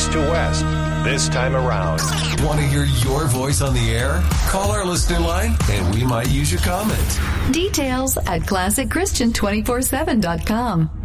east to west. This time around. Want to hear your voice on the air? Call our listener line and we might use your comment. Details at ClassicChristian247.com.